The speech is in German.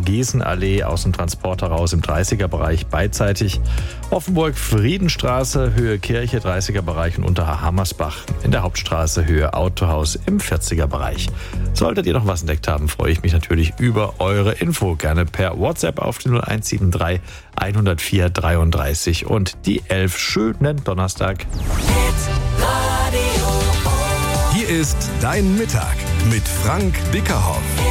Vogesen-Allee aus dem Transporter raus im 30er-Bereich beidseitig. Offenburg Friedenstraße, Höhe Kirche, 30er-Bereich und Unterhammersbach in der Hauptstraße, Höhe Autohaus im 40er-Bereich. Solltet ihr noch was entdeckt haben, freue ich mich natürlich über eure Info. Gerne per WhatsApp auf die 0173 104 33 und die 11. Schönen Donnerstag. Hier ist Dein Mittag mit Frank Bickerhoff.